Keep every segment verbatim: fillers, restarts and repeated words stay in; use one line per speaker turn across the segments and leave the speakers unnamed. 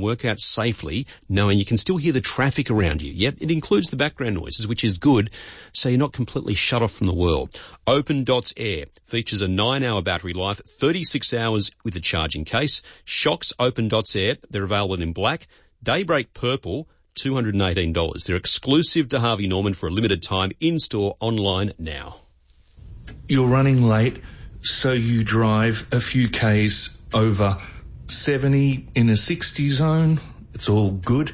can work out safely knowing you can still hear the traffic around you. Yep, it includes the background noises, which is good, so you're not completely shut off from the world. Open Dots Air features a nine-hour battery life, thirty-six hours with a charging case. Shocks Open Dots Air, they're available in black. Daybreak Purple, two hundred eighteen dollars. They're exclusive to Harvey Norman for a limited time, in-store, online now.
You're running late, so you drive a few Ks over seventy in a sixty zone. It's all good.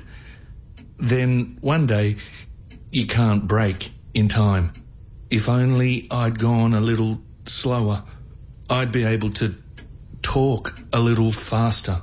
Then one day you can't brake in time. If only I'd gone a little slower, I'd be able to talk a little faster.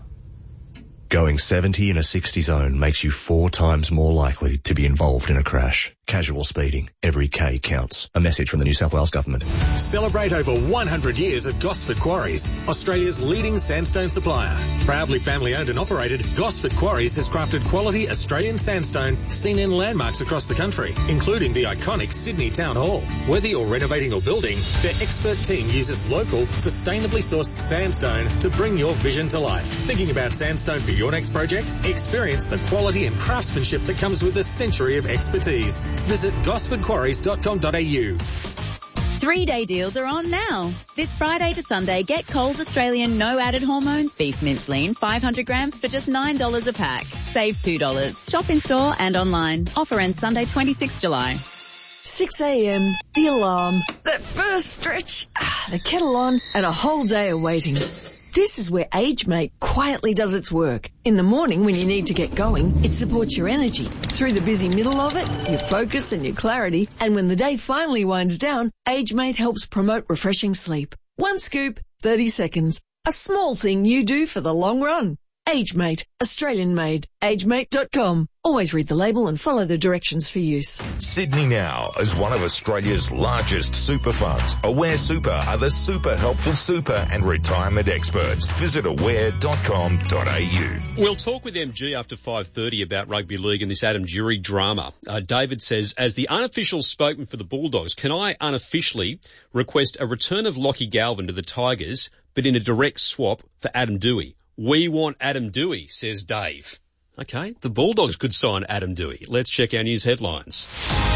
Going seventy in a sixty zone makes you four times more likely to be involved in a crash. Casual speeding. Every K counts. A message from the New South Wales Government.
Celebrate over one hundred years at Gosford Quarries, Australia's leading sandstone supplier. Proudly family owned and operated, Gosford Quarries has crafted quality Australian sandstone seen in landmarks across the country, including the iconic Sydney Town Hall. Whether you're renovating or building, their expert team uses local, sustainably sourced sandstone to bring your vision to life. Thinking about sandstone for your next project? Experience the quality and craftsmanship that comes with a century of expertise. Visit gosford quarries dot com dot a u.
Three-day deals are on now. This Friday to Sunday, get Coles Australian No Added Hormones Beef Mince Lean five hundred grams for just nine dollars a pack. Save two dollars. Shop in store and online. Offer ends Sunday, twenty-sixth of July.
six a.m, the alarm, that first stretch, ah, the kettle on, and a whole day of waiting. This is where AgeMate quietly does its work. In the morning when you need to get going, it supports your energy. Through the busy middle of it, your focus and your clarity. And when the day finally winds down, AgeMate helps promote refreshing sleep. One scoop, thirty seconds. A small thing you do for the long run. AgeMate, Australian made. agemate dot com. Always read the label and follow the directions for use.
Sydney Now is one of Australia's largest super funds. Aware Super are the super helpful super and retirement experts. Visit aware dot com dot a u.
We'll talk with M G after five thirty about rugby league and this Adam Dury drama. Uh, David says, as the unofficial spokesman for the Bulldogs, can I unofficially request a return of Lockie Galvin to the Tigers, but in a direct swap for Adam Doueihi? We want Adam Doueihi, says Dave. Okay, the Bulldogs could sign Adam Doueihi. Let's check our news headlines.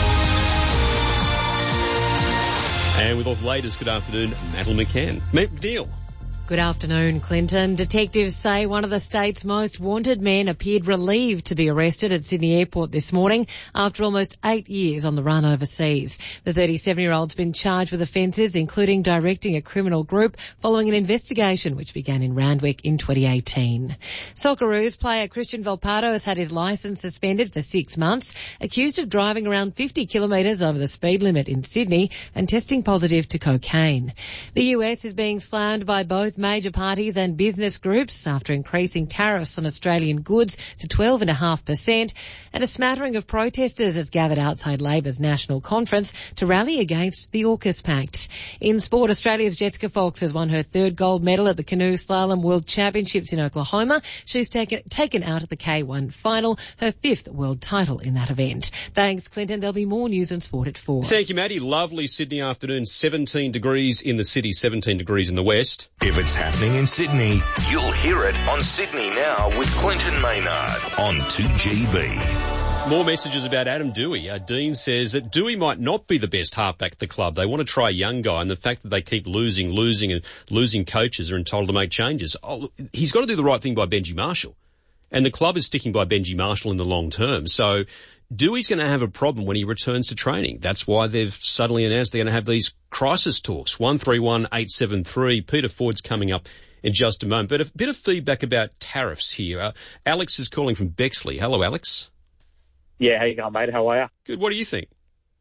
And with all the latest, good afternoon, Madeline McCann. McNeil.
Good afternoon, Clinton. Detectives say one of the state's most wanted men appeared relieved to be arrested at Sydney Airport this morning after almost eight years on the run overseas. The thirty-seven-year-old's been charged with offences including directing a criminal group following an investigation which began in Randwick in twenty eighteen. Socceroos player Christian Volpato has had his licence suspended for six months, accused of driving around fifty kilometres over the speed limit in Sydney and testing positive to cocaine. The U S is being slammed by both major parties and business groups after increasing tariffs on Australian goods to twelve point five percent, and a smattering of protesters has gathered outside Labor's national conference to rally against the AUKUS Pact. In sport, Australia's Jessica Fox has won her third gold medal at the Canoe Slalom World Championships in Oklahoma. She's taken, taken out at the K one final, her fifth world title in that event. Thanks, Clinton. There'll be more news and sport at four.
Thank you, Maddie. Lovely Sydney afternoon. seventeen degrees in the city, seventeen degrees in the west.
If it's happening in Sydney, you'll hear it on Sydney Now with Clinton Maynard on two G B.
More messages about Adam Doueihi. Uh, Dean says that Doueihi might not be the best halfback at the club. They want to try a young guy, and the fact that they keep losing, losing, and losing coaches are entitled to make changes. Oh, he's got to do the right thing by Benji Marshall. And the club is sticking by Benji Marshall in the long term. So Doueihi's going to have a problem when he returns to training. That's why they've suddenly announced they're going to have these crisis talks. one three one eight seven three. Peter Ford's coming up in just a moment. But a bit of feedback about tariffs here. Uh, Alex is calling from Bexley. Hello, Alex.
Yeah, how you going, mate? How are you?
Good. What do you think?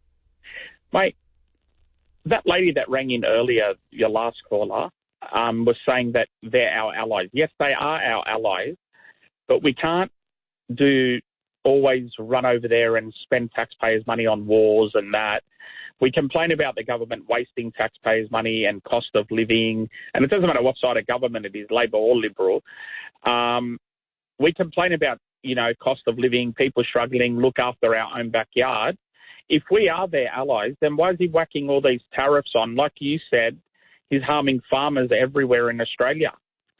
Mate, that lady that rang in earlier, your last caller, um, was saying that they're our allies. Yes, they are our allies, but we can't do always run over there and spend taxpayers' money on wars and that. We complain about the government wasting taxpayers' money and cost of living, and it doesn't matter what side of government it is, Labor or Liberal. Um, we complain about, you know, cost of living, people struggling, look after our own backyard. If we are their allies, then why is he whacking all these tariffs on? Like you said, he's harming farmers everywhere in Australia.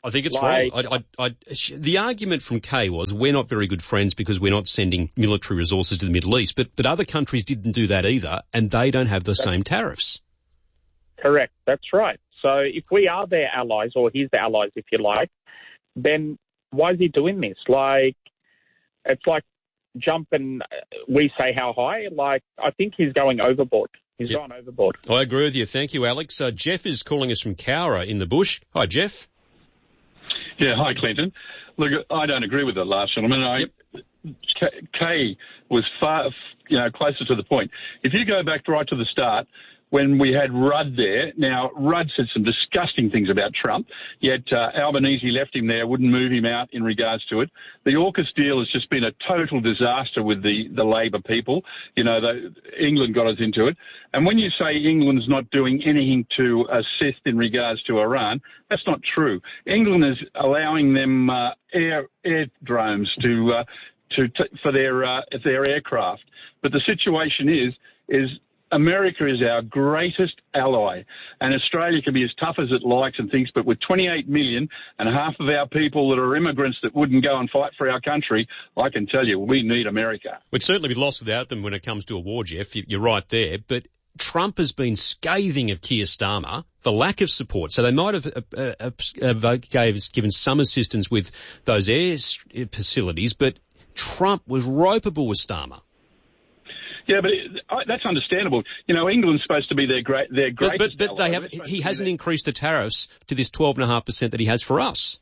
I think it's
Like-
wrong. I, I, I, sh- the argument from Kay was we're not very good friends because we're not sending military resources to the Middle East, but, but other countries didn't do that either, and they don't have the same tariffs.
Correct. That's right. So if we are their allies, or he's their allies, if you like, then why is he doing this? Like, it's like jumping, we say how high. Like, I think he's going overboard. He's
Yep.
gone overboard.
I agree with you. Thank you, Alex. Uh, Jeff is calling us from Cowra in the bush. Hi, Jeff.
Yeah, hi, Clinton. Look, I don't agree with the last gentleman. I,
Yep.
K- Kay was far, you know, closer to the point. If you go back right to the start, when we had Rudd there, now Rudd said some disgusting things about Trump, yet uh, Albanese left him there, wouldn't move him out in regards to it. The AUKUS deal has just been a total disaster with the, the Labor people. You know, the, England got us into it. And when you say England's not doing anything to assist in regards to Iran, that's not true. England is allowing them uh, air, air drones to, uh, to, to for their uh, their aircraft. But the situation is is America is our greatest ally, and Australia can be as tough as it likes and things, but with twenty-eight million and half of our people that are immigrants that wouldn't go and fight for our country, I can tell you, we need America.
We'd certainly be lost without them when it comes to a war, Jeff. You- You're right there. But Trump has been scathing of Keir Starmer for lack of support. So they might have uh, uh, uh, gave, given some assistance with those air s- facilities, but Trump was ropeable with Starmer.
Yeah, but it, I, that's understandable. You know, England's supposed to be their great, their
But,
greatest
but, but they
ally.
haven't.
We're supposed
He
to be
hasn't
their-
increased the tariffs to this twelve point five percent that he has for us.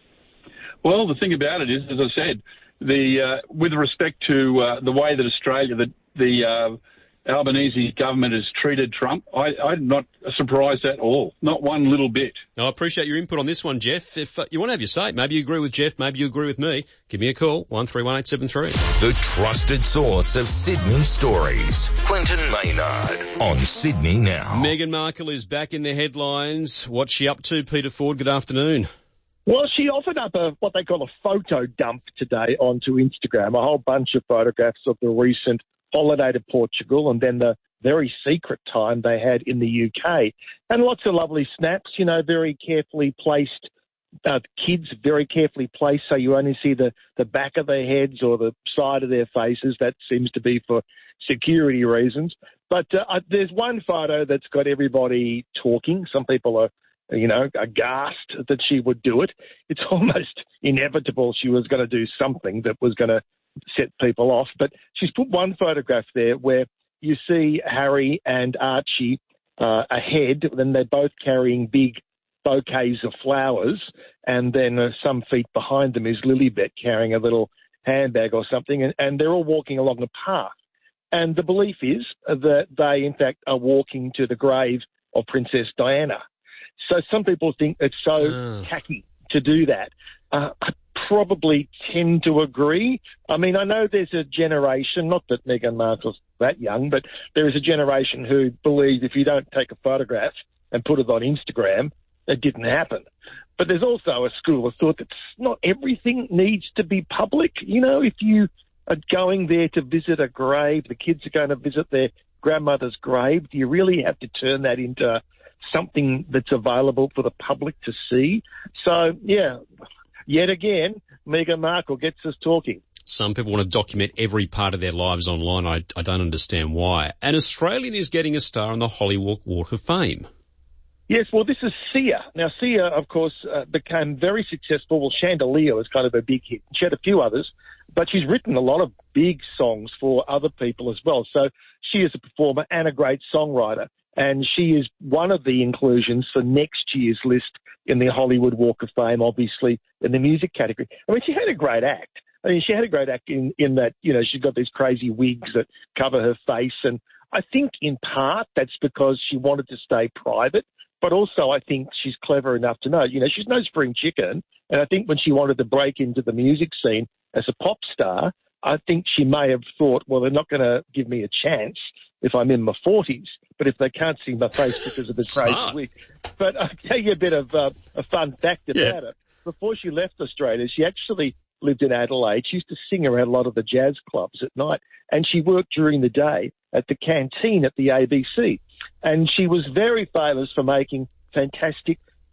Well, the thing about it is, as I said, the uh, with respect to uh, the way that Australia, the, the uh, Albanese government has treated Trump, I, I'm not surprised at all. Not one little bit.
I appreciate your input on this one, Jeff. If uh, you want to have your say, maybe you agree with Jeff, maybe you agree with me, give me a call, one three one eight seven three.
The trusted source of Sydney stories. Clinton Maynard on Sydney Now.
Meghan Markle is back in the headlines. What's she up to, Peter Ford? Good afternoon.
Well, she offered up a what they call a photo dump today onto Instagram, a whole bunch of photographs of the recent holiday to Portugal and then the very secret time they had in the U K. And lots of lovely snaps, you know, very carefully placed, uh, kids very carefully placed so you only see the, the back of their heads or the side of their faces. That seems to be for security reasons. But uh, there's one photo that's got everybody talking. Some people are, you know, aghast that she would do it. It's almost inevitable she was going to do something that was going to set people off. But she's put one photograph there where you see Harry and Archie uh, ahead, then they're both carrying big bouquets of flowers, and then uh, some feet behind them is Lilibet carrying a little handbag or something, and, and they're all walking along a path. And the belief is that they, in fact, are walking to the grave of Princess Diana. So some people think it's so
Oh.
tacky to do that. Uh, I probably tend to agree. I mean, I know there's a generation, not that Meghan Markle's that young, but there is a generation who believes if you don't take a photograph and put it on Instagram, it didn't happen. But there's also a school of thought that not everything needs to be public. You know, if you are going there to visit a grave, the kids are going to visit their grandmother's grave, do you really have to turn that into something that's available for the public to see? So, yeah, yet again, Meghan Markle gets us talking.
Some people want to document every part of their lives online. I, I don't understand why. An Australian is getting a star on the Hollywood Walk of Fame.
Yes, well, this is Sia. Now, Sia, of course, uh, became very successful. Well, Chandelier was kind of a big hit. She had a few others, but she's written a lot of big songs for other people as well. So she is a performer and a great songwriter, and she is one of the inclusions for next year's list in the Hollywood Walk of Fame, obviously, in the music category. I mean, she had a great act. I mean, she had a great act in, in that, you know, she's got these crazy wigs that cover her face, and I think in part that's because she wanted to stay private. But also, I think she's clever enough to know, you know, she's no spring chicken. And I think when she wanted to break into the music scene as a pop star, I think she may have thought, well, they're not going to give me a chance if I'm in my forties. But if they can't see my face because of the crazy wig. But I'll tell you a bit of uh, a fun fact about
Yeah.
her. Before she left Australia, she actually lived in Adelaide. She used to sing around a lot of the jazz clubs at night. And she worked during the day at the canteen at the A B C. And she was very famous for making fantastic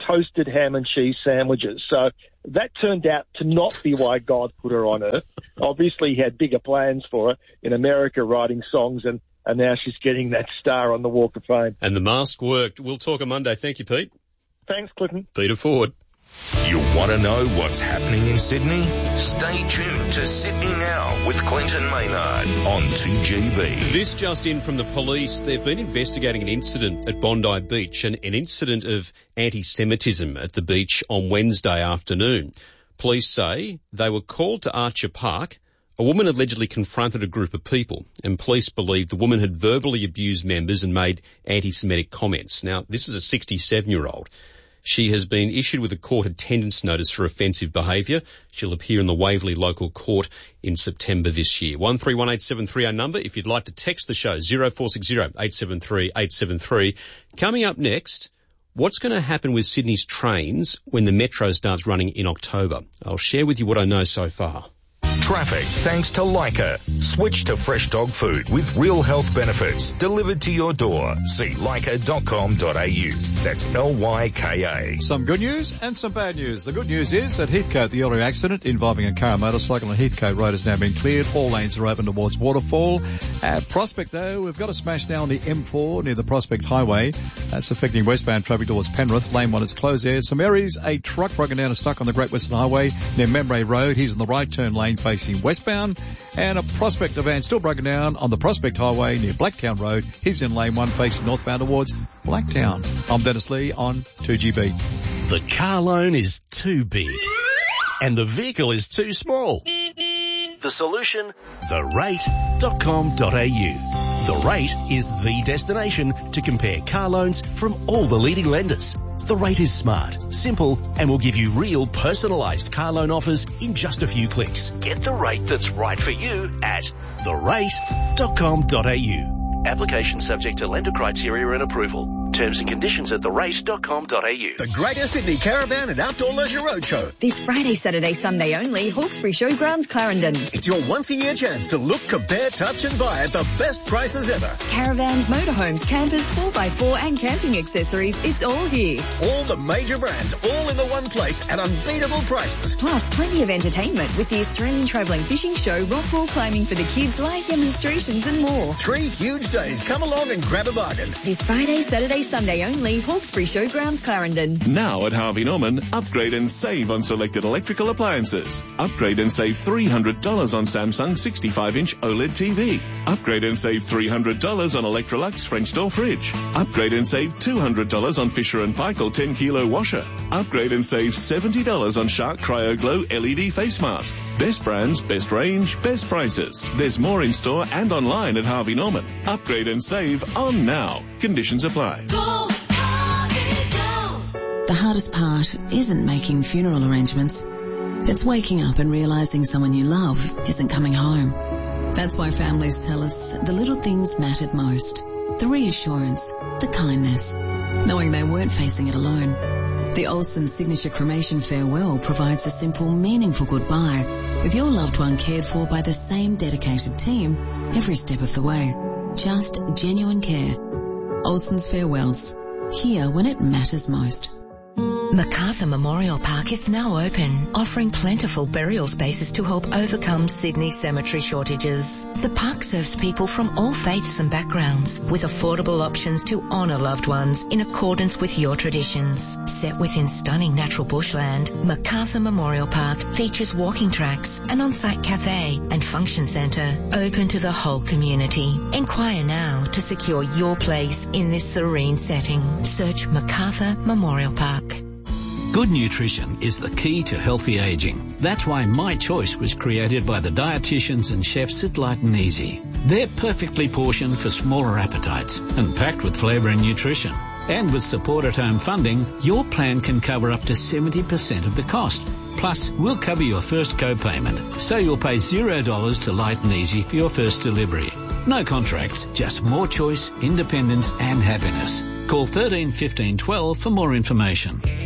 toasted ham and cheese sandwiches. So that turned out to not be why God put her on earth. Obviously, he had bigger plans for her in America, writing songs, and, and now she's getting that star on the Walk of Fame.
And the mask worked. We'll talk on Monday. Thank you, Pete.
Thanks, Clinton.
Peter Ford.
You want to know what's happening in Sydney? Stay tuned to Sydney Now with Clinton Maynard on two G B.
This just in from the police. They've been investigating an incident at Bondi Beach, an, an incident of anti-Semitism at the beach on Wednesday afternoon. Police say they were called to Archer Park. A woman allegedly confronted a group of people, and police believe the woman had verbally abused members and made anti-Semitic comments. Now, this is a sixty-seven-year-old. She has been issued with a court attendance notice for offensive behaviour. She'll appear in the Waverley Local Court in September this year. one three one eight seven three our number. If you'd like to text the show, zero four six zero eight seven three eight seven three. Coming up next, what's going to happen with Sydney's trains when the Metro starts running in October? I'll share with you what I know so far.
Traffic thanks to Leica. Switch to fresh dog food with real health benefits delivered to your door. See leica dot com dot a u. That's L Y K A.
Some good news and some bad news. The good news is at Heathcote, the earlier accident involving a car and motorcycle on Heathcote Road has now been cleared. All lanes are open towards Waterfall. At Prospect, though, we've got a smash now on the M four near the Prospect Highway. That's affecting westbound traffic towards Penrith. Lane one is closed there. Some areas, a truck broken down and stuck on the Great Western Highway near Membray Road. He's in the right turn lane facing westbound, and a Prospect van still broken down on the Prospect Highway near Blacktown Road. He's in lane one facing northbound towards Blacktown. I'm Dennis Lee on two G B.
The car loan is too big and the vehicle is too small. The solution? the rate dot com dot a u. The Rate is the destination to compare car loans from all the leading lenders. The Rate is smart, simple, and will give you real personalised car loan offers in just a few clicks. Get the rate that's right for you at the rate dot com dot a u. Application subject to lender criteria and approval. Terms and conditions at the rate dot com dot a u.
The Greater Sydney Caravan and Outdoor Leisure Roadshow.
This Friday, Saturday, Sunday only, Hawkesbury Showgrounds, Clarendon.
It's your once-a-year chance to look, compare, touch and buy at the best prices ever.
Caravans, motorhomes, campers, four by four and camping accessories, it's all here.
All the major brands, all in the one place at unbeatable prices.
Plus, plenty of entertainment with the Australian Travelling Fishing Show, rock wall climbing for the kids, live demonstrations and more.
Three huge days. Come along and grab a bargain.
This Friday, Saturday, Sunday only, Hawkesbury Showgrounds, Clarendon.
Now at Harvey Norman, upgrade and save on selected electrical appliances. Upgrade and save three hundred dollars on Samsung sixty-five inch OLED T V. Upgrade and save three hundred dollars on Electrolux French door fridge. Upgrade and save two hundred dollars on Fisher and Paykel ten kilo washer. Upgrade and save seventy dollars on Shark Cryo Glow L E D face mask. Best brands, best range, best prices. There's more in store and online at Harvey Norman. Upgrade and save on now. Conditions apply.
Go, Harvey, go. The hardest part isn't making funeral arrangements. It's waking up and realising someone you love isn't coming home. That's why families tell us the little things mattered most. The reassurance, the kindness, knowing they weren't facing it alone. The Olsen Signature Cremation Farewell provides a simple, meaningful goodbye with your loved one cared for by the same dedicated team every step of the way. Just genuine care. Olsen's Farewells. Here when it matters most.
Macarthur Memorial Park is now open, offering plentiful burial spaces to help overcome Sydney cemetery shortages. The park serves people from all faiths and backgrounds, with affordable options to honour loved ones in accordance with your traditions. Set within stunning natural bushland, Macarthur Memorial Park features walking tracks, an on-site cafe and function centre open to the whole community. Inquire now to secure your place in this serene setting. Search Macarthur Memorial Park.
Good nutrition is the key to healthy aging. That's why My Choice was created by the dietitians and chefs at Light and Easy. They're perfectly portioned for smaller appetites and packed with flavour and nutrition. And with support at home funding, your plan can cover up to seventy percent of the cost. Plus, we'll cover your first co-payment, so you'll pay zero dollars to Light and Easy for your first delivery. No contracts, just more choice, independence and happiness. Call thirteen fifteen twelve for more information.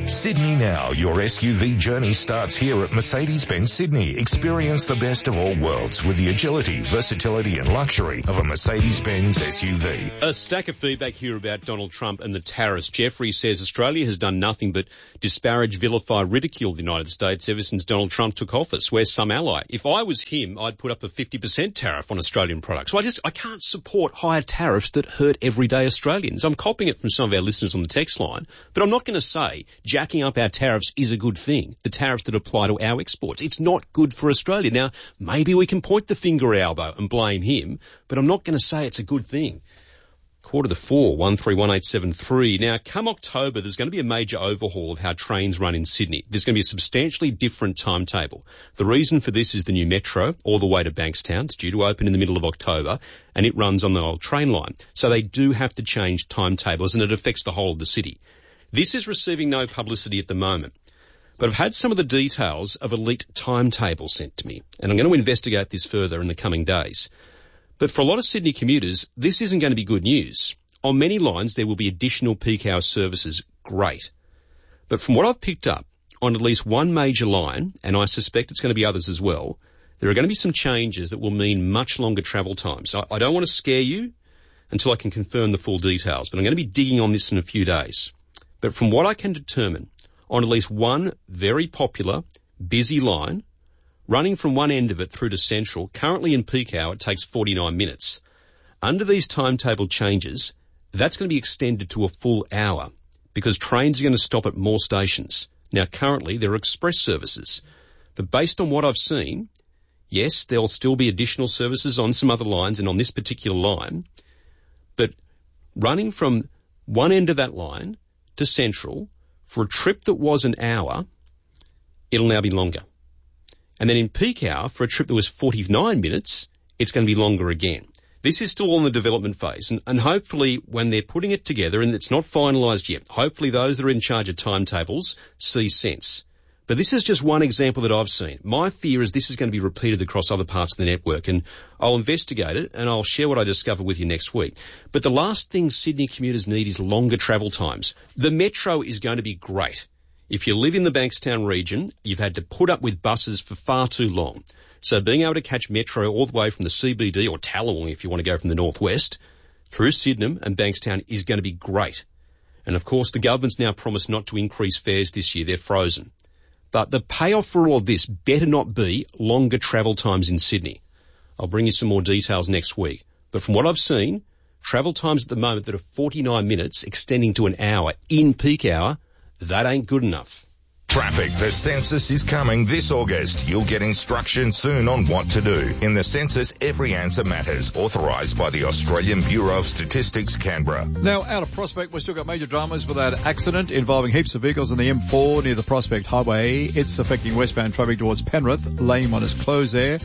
Sydney Now. Your S U V journey starts here at Mercedes-Benz Sydney. Experience the best of all worlds with the agility, versatility and luxury of a Mercedes-Benz S U V.
A stack of feedback here about Donald Trump and the tariffs. Jeffrey says Australia has done nothing but disparage, vilify, ridicule the United States ever since Donald Trump took office. We're some ally. If I was him, I'd put up a fifty percent tariff on Australian products. So I just, I can't support higher tariffs that hurt everyday Australians. I'm copying it from some of our listeners on the text line, but I'm not going to say jacking up our tariffs is a good thing. The tariffs that apply to our exports. It's not good for Australia. Now, maybe we can point the finger at Albo and blame him, but I'm not going to say it's a good thing. Quarter to four, one three one eight seven three. Now, come October, there's going to be a major overhaul of how trains run in Sydney. There's going to be a substantially different timetable. The reason for this is the new metro all the way to Bankstown. It's due to open in the middle of October, and it runs on the old train line. So they do have to change timetables, and it affects the whole of the city. This is receiving no publicity at the moment, but I've had some of the details of a leaked timetable sent to me, and I'm going to investigate this further in the coming days. But for a lot of Sydney commuters, this isn't going to be good news. On many lines, there will be additional peak hour services. Great. But from what I've picked up, on at least one major line, and I suspect it's going to be others as well, there are going to be some changes that will mean much longer travel times. I, I don't want to scare you until I can confirm the full details, but I'm going to be digging on this in a few days. But from what I can determine, on at least one very popular, busy line, running from one end of it through to Central, currently in peak hour, it takes forty-nine minutes. Under these timetable changes, that's going to be extended to a full hour because trains are going to stop at more stations. Now, currently, there are express services. But based on what I've seen, yes, there'll still be additional services on some other lines and on this particular line. But running from one end of that line to Central for a trip that was an hour, it'll now be longer. And then in peak hour, for a trip that was forty-nine minutes, it's going to be longer again. This is still on the development phase, and, and hopefully when they're putting it together, and it's not finalised yet, hopefully those that are in charge of timetables see sense. But this is just one example that I've seen. My fear is this is going to be repeated across other parts of the network, and I'll investigate it, and I'll share what I discover with you next week. But the last thing Sydney commuters need is longer travel times. The metro is going to be great. If you live in the Bankstown region, you've had to put up with buses for far too long. So being able to catch metro all the way from the C B D or Tallawong if you want to go from the northwest through Sydenham and Bankstown is going to be great. And of course, the government's now promised not to increase fares this year. They're frozen. But the payoff for all of this better not be longer travel times in Sydney. I'll bring you some more details next week. But from what I've seen, travel times at the moment that are forty-nine minutes extending to an hour in peak hour, that ain't good enough.
Traffic. The census is coming this August. You'll get instructions soon on what to do. In the census, every answer matters. Authorised by the Australian Bureau of Statistics, Canberra.
Now, out of Prospect, we've still got major dramas with that accident involving heaps of vehicles on the M four near the Prospect Highway. It's affecting westbound traffic towards Penrith. Lane one is closed there.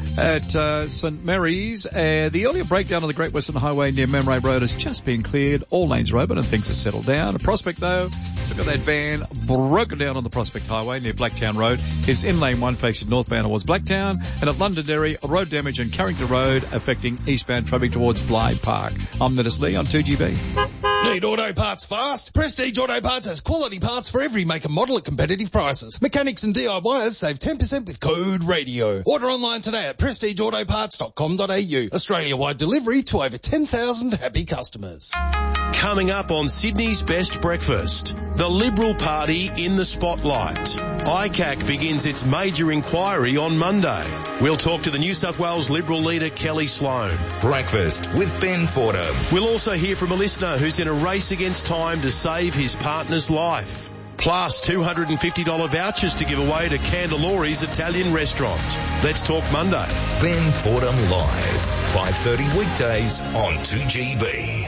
At uh, St Mary's, uh, the earlier breakdown on the Great Western Highway near Memray Road has just been cleared. All lanes are open and things are settled down. At Prospect, though, still got that van broken down on the Prospect Highway near Blacktown Road. Is in lane one facing northbound towards Blacktown, and at Londonderry, road damage on Carrington Road affecting eastbound traffic towards Blythe Park. I'm Dennis Lee on two G B.
Need auto parts fast? Prestige Auto Parts has quality parts for every make and model at competitive prices. Mechanics and D I Yers save ten percent with code radio. Order online today at prestige auto parts dot com dot a u. Australia-wide delivery to over ten thousand happy customers.
Coming up on Sydney's Best Breakfast, the Liberal Party in the spotlight. I C A C begins its major inquiry on Monday. We'll talk to the New South Wales Liberal leader Kelly Sloan.
Breakfast with Ben Fordham.
We'll also hear from a listener who's in a race against time to save his partner's life. Plus two hundred fifty dollars vouchers to give away to Candelori's Italian restaurant. Let's talk Monday.
Ben Fordham Live, five thirty weekdays on two G B.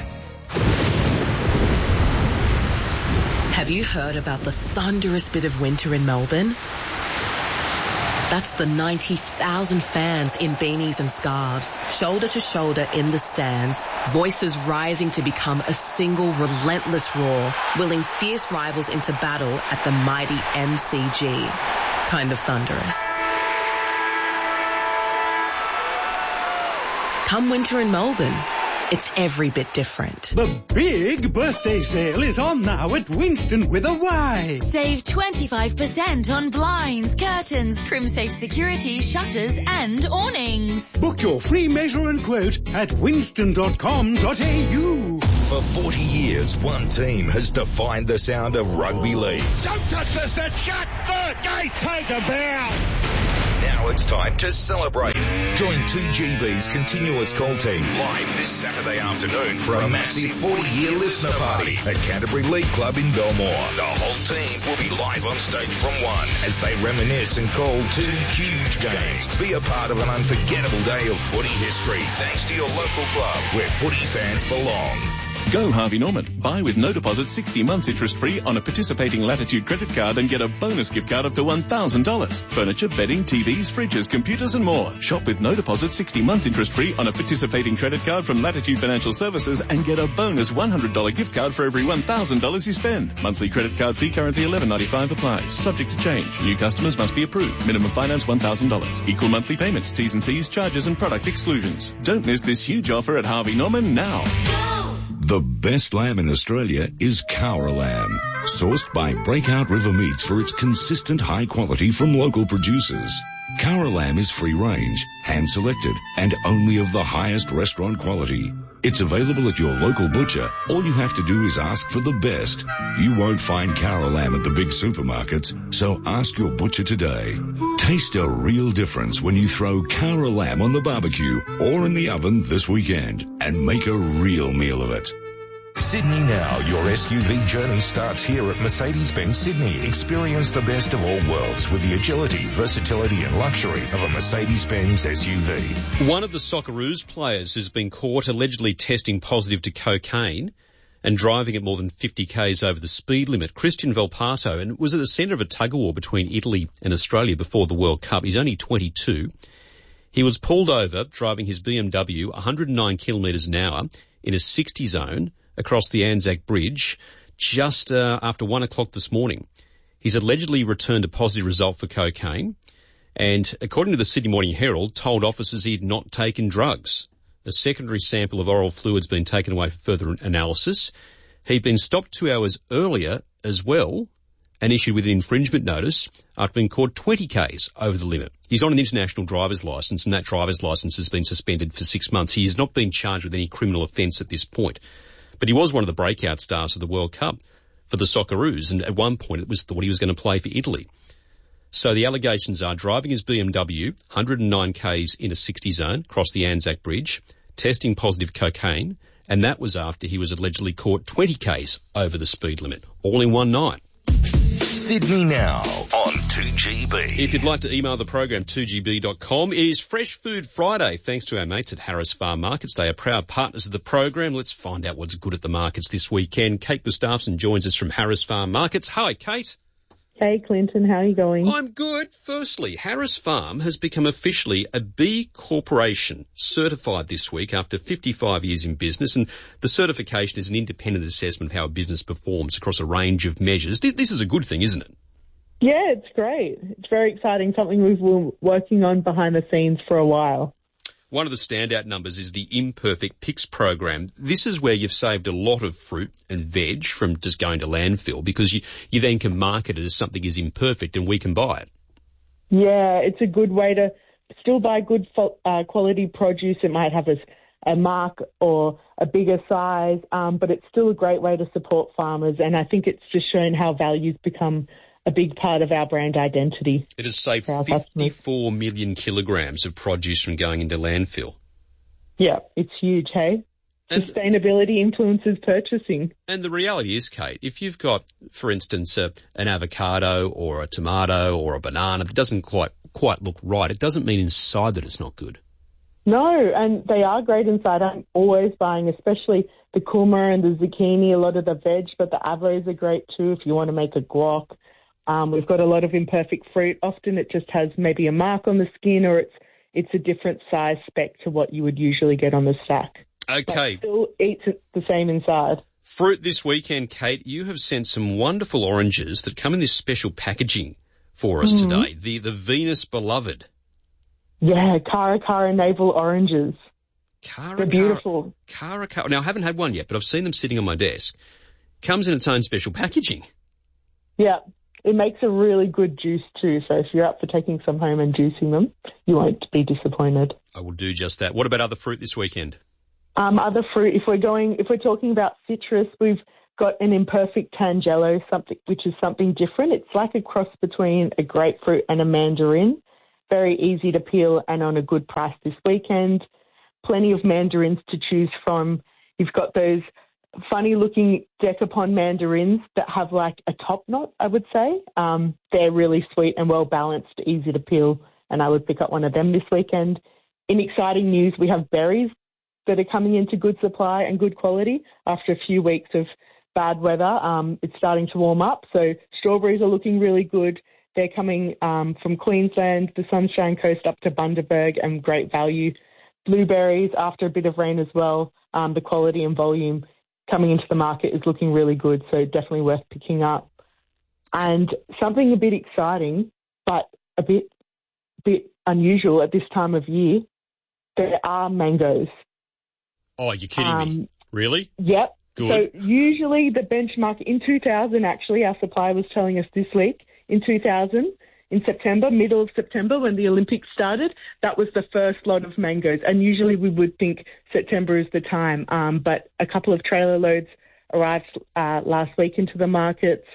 Have you heard about the thunderous bit of winter in Melbourne? That's the ninety thousand fans in beanies and scarves, shoulder to shoulder in the stands, voices rising to become a single relentless roar, willing fierce rivals into battle at the mighty M C G. Kind of thunderous. Come winter in Melbourne,
it's every bit different.
The big birthday sale is on now at Winston with a Y.
Save twenty-five percent on blinds, curtains, CrimSafe security, shutters and awnings.
Book your free measure and quote at winston dot com dot a u.
For forty years, one team has defined the sound of rugby league.
Don't touch this, and shut the gate, take a bow.
Now it's time to celebrate. Join two G B's continuous call team live this Saturday afternoon for a massive forty-year listener party at Canterbury League Club in Belmore. The whole team will be live on stage from one as they reminisce and call two huge games. Be a part of an unforgettable day of footy history thanks to your local club where footy fans belong.
Go Harvey Norman. Buy with no deposit sixty months interest free on a participating Latitude credit card and get a bonus gift card up to one thousand dollars. Furniture, bedding, T Vs, fridges, computers and more. Shop with no deposit sixty months interest free on a participating credit card from Latitude Financial Services and get a bonus one hundred dollars gift card for every one thousand dollars you spend. Monthly credit card fee currently eleven ninety-five applies. Subject to change. New customers must be approved. Minimum finance one thousand dollars. Equal monthly payments, T's and C's, charges and product exclusions. Don't miss this huge offer at Harvey Norman now.
The best lamb in Australia is Cowra lamb, sourced by Breakout River Meats for its consistent high quality from local producers. Cowra lamb is free range, hand selected, and only of the highest restaurant quality. It's available at your local butcher. All you have to do is ask for the best. You won't find Cowra lamb at the big supermarkets, so ask your butcher today. Taste a real difference when you throw Cowra lamb on the barbecue or in the oven this weekend and make a real meal of it.
Sydney Now, your S U V journey starts here at Mercedes-Benz Sydney. Experience the best of all worlds with the agility, versatility and luxury of a Mercedes-Benz S U V.
One of the Socceroos players who's been caught allegedly testing positive to cocaine and driving at more than fifty kays over the speed limit, Christian Volpato, and was at the centre of a tug-of-war between Italy and Australia before the World Cup. He's only twenty-two. He was pulled over driving his B M W one hundred nine kilometres an hour in a sixty zone across the Anzac Bridge just uh, after one o'clock this morning. He's allegedly returned a positive result for cocaine and, according to the Sydney Morning Herald, told officers he had not taken drugs. A secondary sample of oral fluid's been taken away for further analysis. He'd been stopped two hours earlier as well and issued with an infringement notice after being caught twenty kays over the limit. He's on an international driver's licence and that driver's licence has been suspended for six months. He has not been charged with any criminal offence at this point. But he was one of the breakout stars of the World Cup for the Socceroos, and at one point it was thought he was going to play for Italy. So the allegations are driving his B M W, one hundred nine kays in a sixty zone across the Anzac Bridge, testing positive cocaine, and that was after he was allegedly caught twenty kays over the speed limit, all in one night.
Sydney Now on two G B.
If you'd like to email the program, two g b dot com. It is Fresh Food Friday, thanks to our mates at Harris Farm Markets. They are proud partners of the program. Let's find out what's good at the markets this weekend. Kate Gustafson joins us from Harris Farm Markets. Hi, Kate.
Hey, Clinton. How are you going?
I'm good. Firstly, Harris Farm has become officially a B Corporation, certified this week after fifty-five years in business, and the certification is an independent assessment of how a business performs across a range of measures. This is a good thing, isn't it?
Yeah, it's great. It's very exciting, something we've been working on behind the scenes for a while.
One of the standout numbers is the Imperfect Picks program. This is where you've saved a lot of fruit and veg from just going to landfill because you, you then can market it as something is imperfect and we can buy it.
Yeah, it's a good way to still buy good uh, quality produce. It might have a, a mark or a bigger size, um, but it's still a great way to support farmers. And I think it's just shown how values become a big part of our brand identity.
It has saved fifty-four million kilograms of produce from going into landfill.
Yeah, it's huge, hey? And sustainability influences purchasing.
And the reality is, Kate, if you've got, for instance, a, an avocado or a tomato or a banana that doesn't quite quite look right, it doesn't mean inside that it's not good.
No, and they are great inside. I'm always buying, especially the kuma and the zucchini, a lot of the veg, but the avos are great too if you want to make a guac. Um, we've got a lot of imperfect fruit. Often it just has maybe a mark on the skin or it's it's a different size spec to what you would usually get on the stack.
Okay.
But still eats it the same inside.
Fruit this weekend, Kate, you have sent some wonderful oranges that come in this special packaging for us mm-hmm. today. The the Venus Beloved.
Yeah, Cara Cara Navel oranges.
Cara,
They're beautiful.
Cara, Cara. Now, I haven't had one yet, but I've seen them sitting on my desk. Comes in its own special packaging.
Yeah, it makes a really good juice too. So if you're up for taking some home and juicing them, you won't be disappointed.
I will do just that. What about other fruit this weekend?
Um, other fruit, if we're going, if we're talking about citrus, we've got an imperfect Tangelo, something which is something different. It's like a cross between a grapefruit and a mandarin. Very easy to peel and on a good price this weekend. Plenty of mandarins to choose from. You've got those funny-looking decapon mandarins that have like a top knot, I would say. Um, they're really sweet and well-balanced, easy to peel, and I would pick up one of them this weekend. In exciting news, we have berries that are coming into good supply and good quality after a few weeks of bad weather. Um, it's starting to warm up, so strawberries are looking really good. They're coming um, from Queensland, the Sunshine Coast up to Bundaberg, and great value. Blueberries, after a bit of rain as well, um, the quality and volume coming into the market is looking really good, so definitely worth picking up. And something a bit exciting, but a bit bit unusual at this time of year, there are mangoes.
Oh, you're kidding
um,
me. Really?
Yep.
Good.
So usually the benchmark in two thousand, actually, our supplier was telling us this week, in two thousand, in September, middle of September, when the Olympics started, that was the first lot of mangoes. And usually we would think September is the time. Um, but a couple of trailer loads arrived uh, last week into the markets.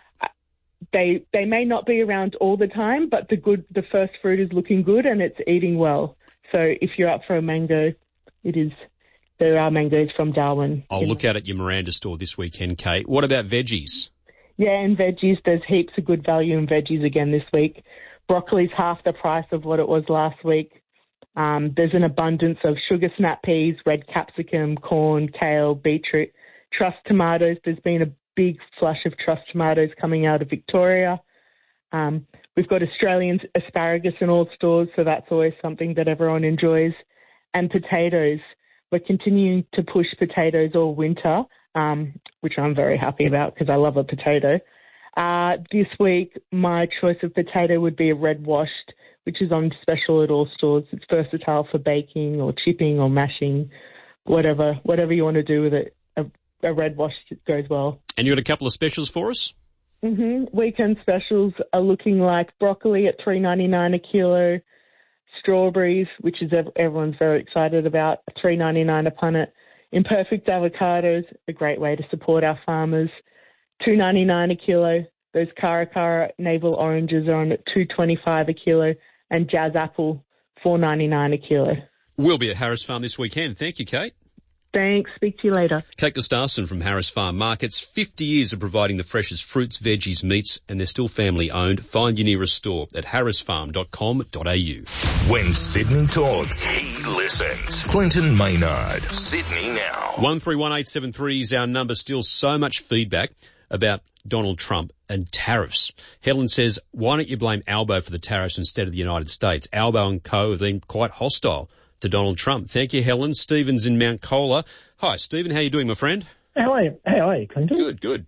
They they may not be around all the time, but the good the first fruit is looking good and it's eating well. So if you're up for a mango, it is. There are mangoes from Darwin.
I'll look out at your Miranda store this weekend, Kate. What about veggies?
Yeah, and veggies, there's heaps of good value in veggies again this week. Broccoli's half the price of what it was last week. Um, there's an abundance of sugar snap peas, red capsicum, corn, kale, beetroot, truss tomatoes. There's been a big flush of truss tomatoes coming out of Victoria. Um, we've got Australian asparagus in all stores, so that's always something that everyone enjoys. And potatoes. We're continuing to push potatoes all winter, um, which I'm very happy about because I love a potato. Uh, this week, my choice of potato would be a red washed, which is on special at all stores. It's versatile for baking or chipping or mashing, whatever whatever you want to do with it. A, a red washed goes well.
And you got a couple of specials for us?
Mm-hmm. Weekend specials are looking like broccoli at three ninety-nine a kilo. Strawberries, which is everyone's very excited about, three ninety-nine a punnet. Imperfect avocados, a great way to support our farmers, two ninety-nine a kilo. Those Cara Cara navel oranges are on at two twenty-five a kilo, and Jazz apple, four ninety-nine a kilo.
We'll be at Harris Farm this weekend. Thank you, Kate.
Thanks. Speak to you later.
Kate Gustafson from Harris Farm Markets. fifty years of providing the freshest fruits, veggies, meats, and they're still family owned. Find your nearest store at harris farm dot com dot a u.
When Sydney talks, he listens. Clinton Maynard, Sydney Now.
one three one eight seven three is our number. Still so much feedback about Donald Trump and tariffs. Helen says, why don't you blame Albo for the tariffs instead of the United States? Albo and co have been quite hostile to Donald Trump. Thank you, Helen. Stephen's in Mount Colah. Hi, Stephen. How are you doing, my friend?
How are you, how are you, Clinton?
Good, good.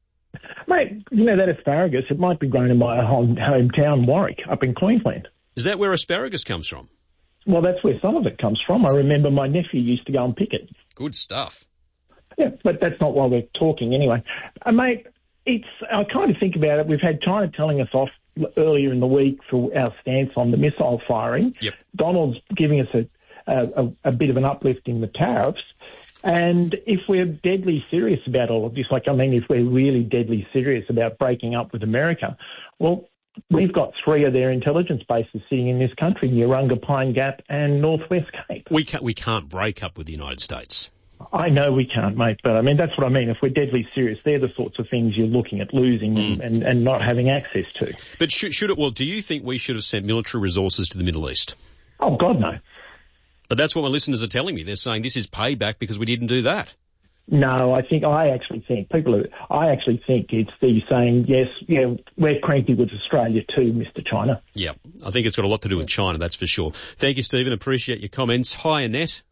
Mate, you know, that asparagus, it might be grown in my home, hometown, Warwick, up in Queensland.
Is that where asparagus comes from?
Well, that's where some of it comes from. I remember my nephew used to go and pick it.
Good stuff.
Yeah, but that's not why we're talking anyway. Uh, mate, it's, I kind of think about it. We've had China telling us off earlier in the week for our stance on the missile firing.
Yep.
Donald's giving us a A, a bit of an uplift in the tariffs. And if we're deadly serious about all of this, like, I mean, if we're really deadly serious about breaking up with America, well, we've got three of their intelligence bases sitting in this country, Urunga, Pine Gap and Northwest Cape.
We can't, we can't break up with the United States.
I know we can't, mate, but I mean, that's what I mean. If we're deadly serious, they're the sorts of things you're looking at losing mm. and, and, and not having access to.
But should, should it, well, do you think we should have sent military resources to the Middle East?
Oh, God, no.
But that's what my listeners are telling me. They're saying this is payback because we didn't do that.
No, I think, I actually think, people are, I actually think it's the saying, yes, yeah, we're cranky with Australia too, Mister China.
Yeah, I think it's got a lot to do with China, that's for sure. Thank you, Stephen. Appreciate your comments. Hi, Annette.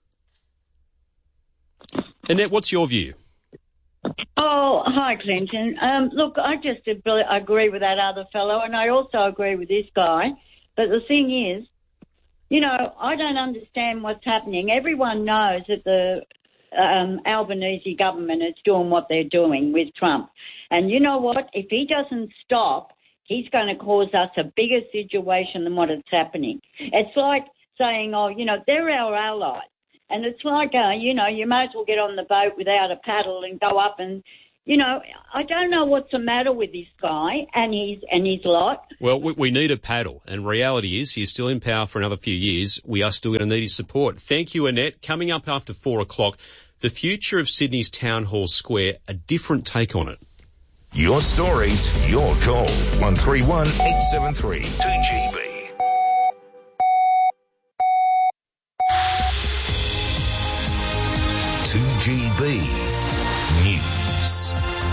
Annette, what's your view?
Oh, hi, Clinton. Um, look, I just agree with that other fellow, and I also agree with this guy. But the thing is, you know, I don't understand what's happening. Everyone knows that the um, Albanese government is doing what they're doing with Trump. And you know what? If he doesn't stop, he's going to cause us a bigger situation than what is happening. It's like saying, oh, you know, they're our allies. And it's like, uh, you know, you might as well get on the boat without a paddle and go up and, you know, I don't know what's the matter with this guy and his, and his lot.
Well, we, we need a paddle, and reality is he's still in power for another few years. We are still going to need his support. Thank you, Annette. Coming up after four o'clock, the future of Sydney's Town Hall Square, a different take on it.
Your stories, your call. one three one, eight seven three, two G B. two G B News.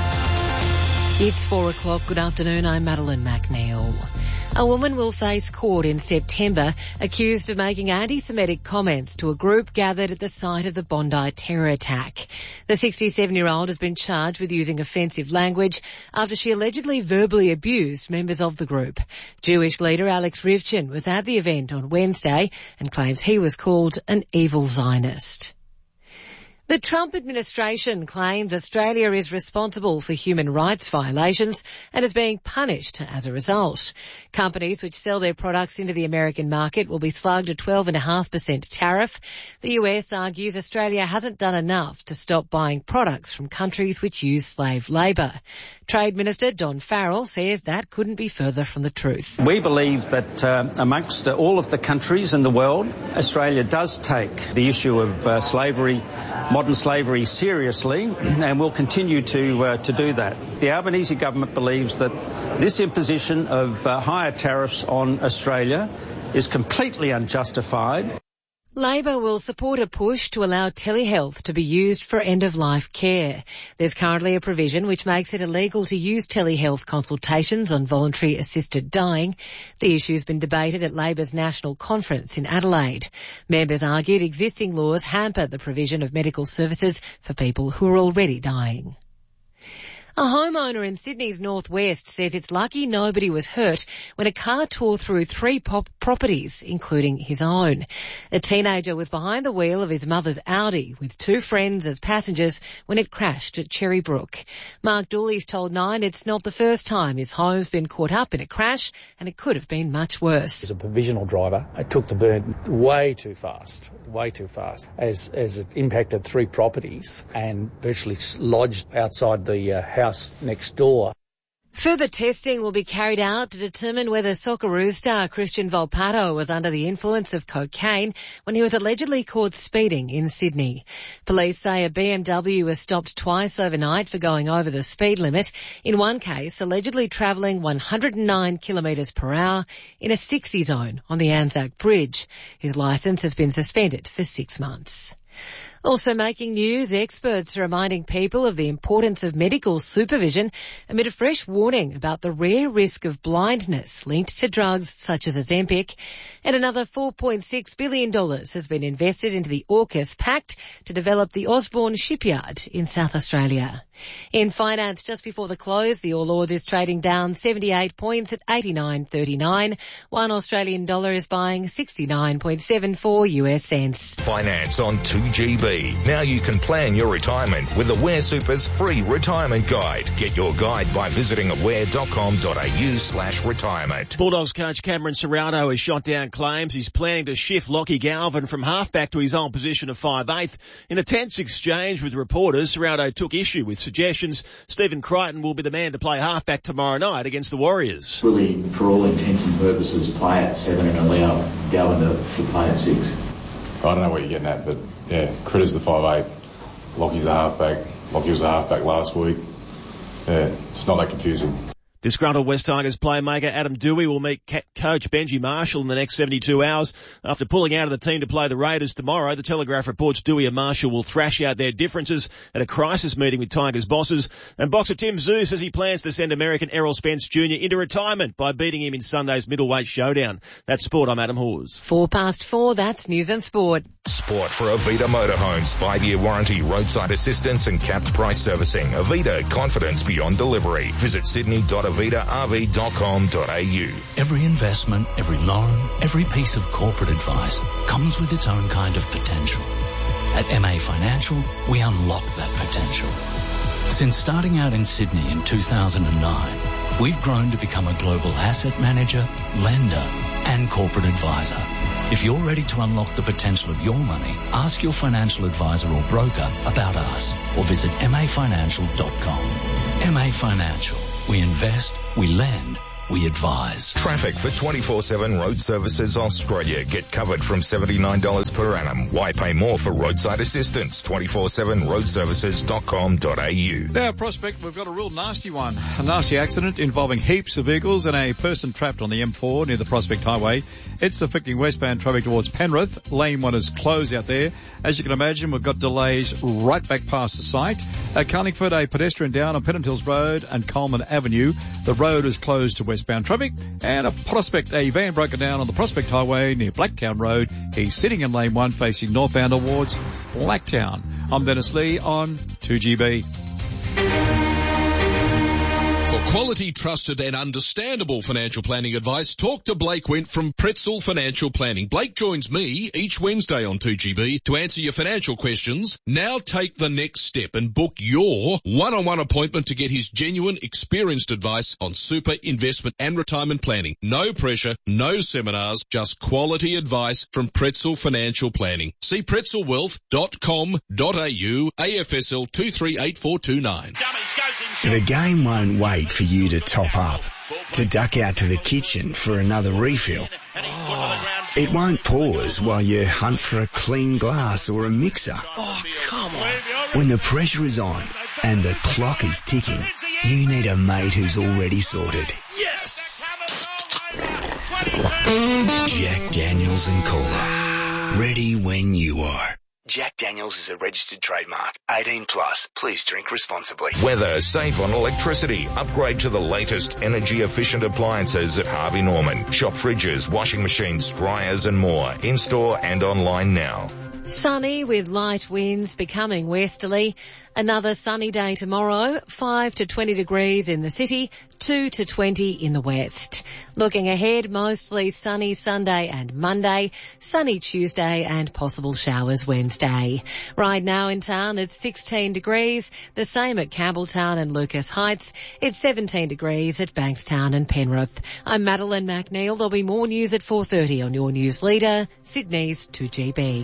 It's four o'clock. Good afternoon. I'm Madeline McNeil. A woman will face court in September accused of making anti-Semitic comments to a group gathered at the site of the Bondi terror attack. The sixty-seven-year-old has been charged with using offensive language after she allegedly verbally abused members of the group. Jewish leader Alex Rivchin was at the event on Wednesday and claims he was called an evil Zionist. The Trump administration claims Australia is responsible for human rights violations and is being punished as a result. Companies which sell their products into the American market will be slugged a twelve point five percent tariff. The U S argues Australia hasn't done enough to stop buying products from countries which use slave labour. Trade Minister Don Farrell says that couldn't be further from the truth.
We believe that uh, amongst uh, all of the countries in the world, Australia does take the issue of uh, slavery, modern slavery, seriously, and will continue to uh, to do that. The Albanese government believes that this imposition of uh, higher tariffs on Australia is completely unjustified.
Labor will support a push to allow telehealth to be used for end-of-life care. There's currently a provision which makes it illegal to use telehealth consultations on voluntary assisted dying. The issue's been debated at Labor's National Conference in Adelaide. Members argued existing laws hamper the provision of medical services for people who are already dying. A homeowner in Sydney's northwest says it's lucky nobody was hurt when a car tore through three pop- properties, including his own. A teenager was behind the wheel of his mother's Audi with two friends as passengers when it crashed at Cherrybrook. Mark Dooley's told Nine it's not the first time his home's been caught up in a crash, and it could have been much worse.
As a provisional driver, I took the burn way too fast, way too fast, as, as it impacted three properties and virtually lodged outside the uh, house next door.
Further testing will be carried out to determine whether Socceroos star Christian Volpato was under the influence of cocaine when he was allegedly caught speeding in Sydney. Police say a B M W was stopped twice overnight for going over the speed limit, in one case allegedly travelling one hundred nine kilometres per hour in a sixty zone on the Anzac Bridge. His licence has been suspended for six months. Also making news, experts are reminding people of the importance of medical supervision amid a fresh warning about the rare risk of blindness linked to drugs such as Ozempic. And another four point six billion dollars has been invested into the AUKUS Pact to develop the Osborne shipyard in South Australia. In finance, just before the close, the All Ords is trading down seventy-eight points at eighty-nine thirty-nine. One Australian dollar is buying sixty-nine point seven four U S cents.
Finance on two G B. Now you can plan your retirement with Aware Super's free retirement guide. Get your guide by visiting aware.com.au slash retirement.
Bulldogs coach Cameron Serrano has shot down claims he's planning to shift Lockie Galvin from halfback to his old position of five eighth. In a tense exchange with reporters, Serrano took issue with suggestions Stephen Crichton will be the man to play halfback tomorrow night against the Warriors.
Really, for all intents and purposes, play at seven and allow Galvin to, to play at six.
I don't know what you're getting at, but yeah, Critter's the five eight, Lockie's the halfback, Lockie was the halfback last week. Yeah, it's not that confusing.
Disgruntled West Tigers playmaker Adam Dewey will meet coach Benji Marshall in the next seventy-two hours. After pulling out of the team to play the Raiders tomorrow, the Telegraph reports Dewey and Marshall will thrash out their differences at a crisis meeting with Tigers bosses. And boxer Tim Tszyu says he plans to send American Errol Spence Junior into retirement by beating him in Sunday's middleweight showdown. That's Sport. I'm Adam Hawes.
Four past four, that's News and Sport.
Sport for Avita Motorhomes. Five-year warranty, roadside assistance and capped price servicing. Avita, confidence beyond delivery. Visit sydney dot avita arvida r v dot com dot a u.
Every investment, every loan, every piece of corporate advice comes with its own kind of potential. At M A Financial, we unlock that potential. Since starting out in Sydney in two thousand nine, we've grown to become a global asset manager, lender, and corporate advisor. If you're ready to unlock the potential of your money, ask your financial advisor or broker about us or visit m a financial dot com. M A Financial. We invest, we lend, we advise.
Traffic for twenty-four seven Road Services Australia. Get covered from seventy-nine dollars per annum. Why pay more for roadside assistance? twenty-four seven road services dot com dot a u.
Now, Prospect, we've got a real nasty one. A nasty accident involving heaps of vehicles and a person trapped on the M four near the Prospect Highway. It's affecting westbound traffic towards Penrith. Lane one is closed out there. As you can imagine, we've got delays right back past the site. At Carlingford, a pedestrian down on Pennant Hills Road and Coleman Avenue. The road is closed to westbound traffic. And a Prospect, a van broken down on the Prospect Highway near Blacktown Road. He's sitting in lane one facing northbound towards Blacktown. I'm Dennis Lee on two G B.
For quality, trusted and understandable financial planning advice, talk to Blake Wint from Pretzel Financial Planning. Blake joins me each Wednesday on two G B to answer your financial questions. Now take the next step and book your one-on-one appointment to get his genuine, experienced advice on super, investment and retirement planning. No pressure, no seminars, just quality advice from Pretzel Financial Planning. See pretzel wealth dot com dot a u, A F S L two three eight four two nine.
The game won't wait for you to top up, to duck out to the kitchen for another refill. Oh. It won't pause while you hunt for a clean glass or a mixer.
Oh, come on.
When the pressure is on and the clock is ticking, you need a mate who's already sorted.
Yes!
Jack Daniels and Cola. Ready when you are. Jack Daniels is a registered trademark. eighteen plus. Please drink responsibly.
Weather, save on electricity. Upgrade to the latest energy-efficient appliances at Harvey Norman. Shop fridges, washing machines, dryers and more. In-store and online now.
Sunny with light winds becoming westerly. Another sunny day tomorrow, five to twenty degrees in the city, two to twenty in the west. Looking ahead, mostly sunny Sunday and Monday, sunny Tuesday and possible showers Wednesday. Right now in town it's sixteen degrees, the same at Campbelltown and Lucas Heights. It's seventeen degrees at Bankstown and Penrith. I'm Madeline McNeil. There'll be more news at four thirty on your news leader, Sydney's two G B.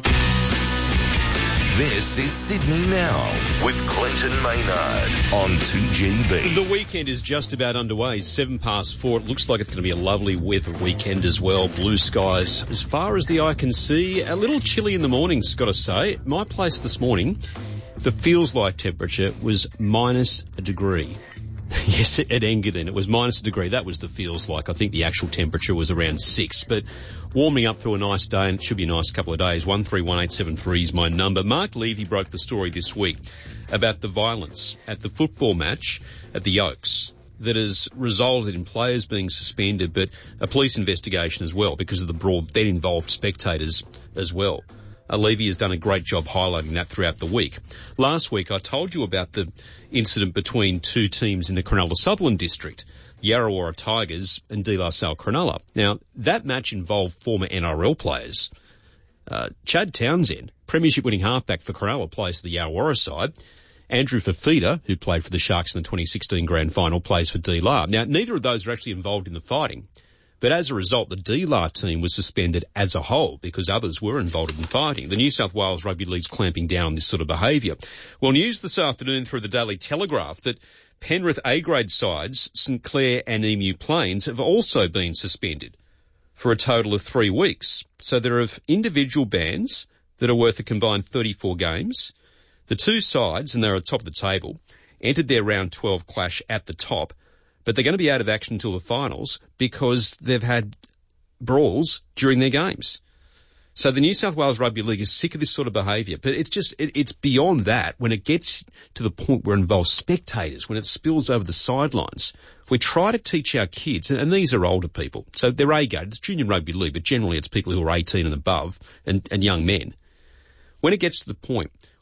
This is Sydney Now with Clinton Maynard on two G B.
The weekend is just about underway. Seven past four. It looks like it's going to be a lovely weather weekend as well. Blue skies as far as the eye can see. A little chilly in the mornings, got to say. My place this morning, the feels like temperature was minus a degree. Yes, at Engadine it was minus a degree. That was the feels like. I think the actual temperature was around six. But warming up through a nice day, and it should be a nice couple of days. one three one eight seven three is my number. Mark Levy broke the story this week about the violence at the football match at the Oaks that has resulted in players being suspended, but a police investigation as well because of the brawl that involved spectators as well. Uh, Levy has done a great job highlighting that throughout the week. Last week I told you about the incident between two teams in the Cronulla-Sutherland district, Yarrawarrah Tigers and De La Salle Cronulla. Now, that match involved former N R L players. Uh, Chad Townsend, premiership-winning halfback for Cronulla, plays for the Yarrawarrah side. Andrew Fafita, who played for the Sharks in the twenty sixteen Grand Final, plays for De La. Now, neither of those are actually involved in the fighting. But as a result, the D L A team was suspended as a whole because others were involved in fighting. The New South Wales Rugby League's clamping down on this sort of behaviour. Well, news this afternoon through the Daily Telegraph that Penrith A-grade sides, St Clair and Emu Plains, have also been suspended for a total of three weeks. So there are individual bans that are worth a combined thirty-four games. The two sides, and they're at the top of the table, entered their round twelve clash at the top. But they're going to be out of action until the finals because they've had brawls during their games. So the New South Wales Rugby League is sick of this sort of behaviour. But it's just, it, it's beyond that. When it gets to the point where it involves spectators, when it spills over the sidelines, we try to teach our kids, and, and these are older people, so they're A-grade, it's junior rugby league, but generally it's people who are eighteen and above and, and young men. When it gets to the point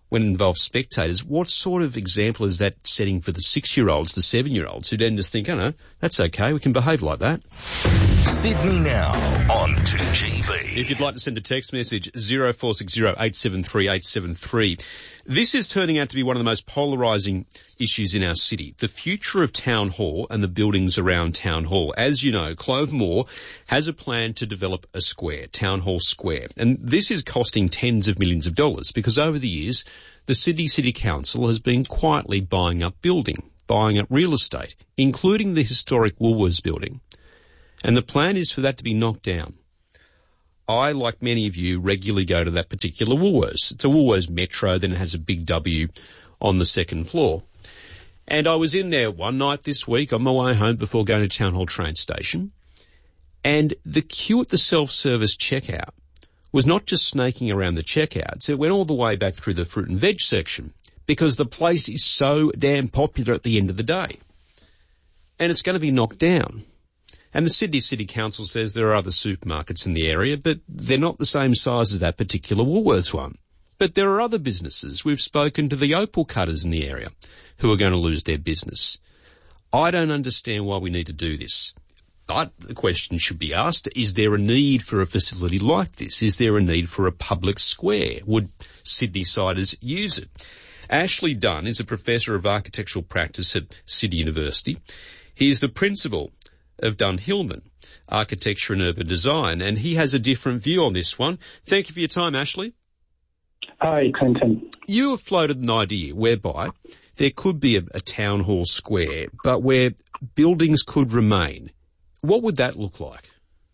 when it involves spectators, what sort of example is that setting for the six-year-olds, the seven-year-olds, who then just think, oh no, that's okay, we can behave like that?
Sydney Now on two G B.
If you'd like to send a text message, zero four six zero eight seven three eight seven three. This is turning out to be one of the most polarising issues in our city, the future of Town Hall and the buildings around Town Hall. As you know, Clove Moore has a plan to develop a square, Town Hall Square, and this is costing tens of millions of dollars because over the years, the Sydney City Council has been quietly buying up building, buying up real estate, including the historic Woolworths building. And the plan is for that to be knocked down. I, like many of you, regularly go to that particular Woolworths. It's a Woolworths Metro, then it has a big W on the second floor. And I was in there one night this week on my way home before going to Town Hall train station, and the queue at the self-service checkout was not just snaking around the checkouts, it went all the way back through the fruit and veg section because the place is so damn popular at the end of the day. And it's going to be knocked down. And the Sydney City Council says there are other supermarkets in the area, but they're not the same size as that particular Woolworths one. But there are other businesses. We've spoken to the opal cutters in the area who are going to lose their business. I don't understand why we need to do this. But the question should be asked, is there a need for a facility like this? Is there a need for a public square? Would Sydney-siders use it? Ashley Dunn is a professor of architectural practice at Sydney University. He is the principal of Dunn-Hillman Architecture and Urban Design, and he has a different view on this one. Thank you for your time, Ashley.
Hi, Clinton.
You have floated an idea whereby there could be a, a town hall square, but where buildings could remain. What would that look like?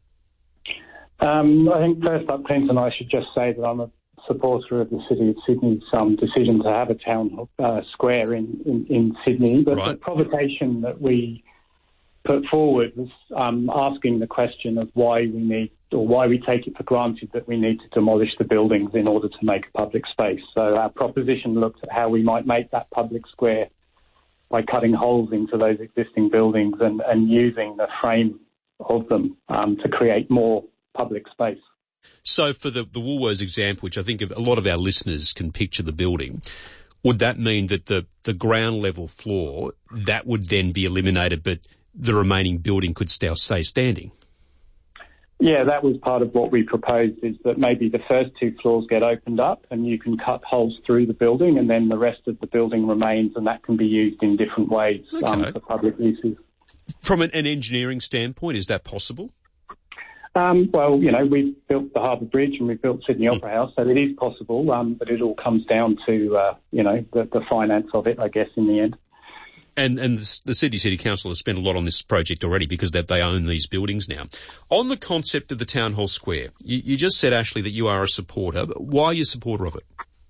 Um, I think first up, Clinton, I should just say that I'm a supporter of the City of Sydney's um, decision to have a town uh, square in, in, in Sydney, but right. The provocation that we put forward was um, asking the question of why we need, or why we take it for granted that we need to demolish the buildings in order to make a public space. So our proposition looks at how we might make that public square by cutting holes into those existing buildings and, and using the frame of them um, to create more public space.
So for the, the Woolworths example, which I think a lot of our listeners can picture the building, would that mean that the, the ground level floor, that would then be eliminated, but the remaining building could still stay standing?
Yeah, that was part of what we proposed, is that maybe the first two floors get opened up and you can cut holes through the building, and then the rest of the building remains, and that can be used in different ways okay. um, for public uses.
From an, an engineering standpoint, is that possible?
Um, well, you know, we've built the Harbour Bridge and we've built Sydney Opera House, so it is possible, um, but it all comes down to, uh, you know, the, the finance of it, I guess, in the end.
And, and the Sydney City Council has spent a lot on this project already because they, they own these buildings now. On the concept of the Town Hall Square, you, you just said, Ashley, that you are a supporter. Why are you a supporter of it?